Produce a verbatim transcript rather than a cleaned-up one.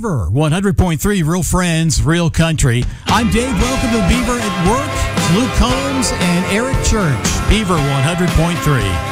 Beaver one hundred point three, Real Friends, Real Country. I'm Dave. Welcome to Beaver at Work. Luke Combs and Eric Church. Beaver one hundred point three.